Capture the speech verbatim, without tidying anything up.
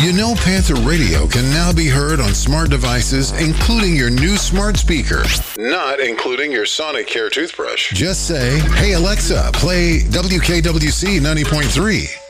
You know Panther Radio can now be heard on smart devices, including your new smart speaker, not including your Sonic Care toothbrush. Just say, hey Alexa, play W K W C ninety point three.